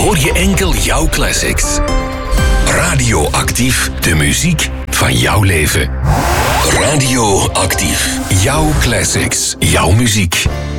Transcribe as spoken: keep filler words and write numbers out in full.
hoor je enkel jouw classics. Radioactief, de muziek van jouw leven. Radioactief, jouw classics, jouw muziek.